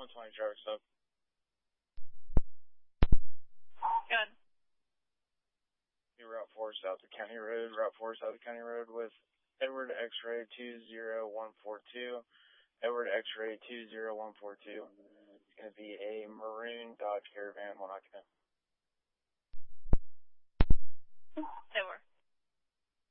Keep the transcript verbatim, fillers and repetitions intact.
one twenty Traverse Up. Good. Route four South of County Road, Route four South of County Road with Edward X-Ray two zero one four two. Edward X-Ray two zero one four two. It's going to be a maroon Dodge Caravan, one occupant. Over.